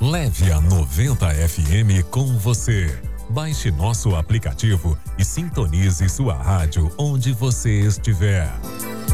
Leve a 90 FM com você. Baixe nosso aplicativo e sintonize sua rádio onde você estiver.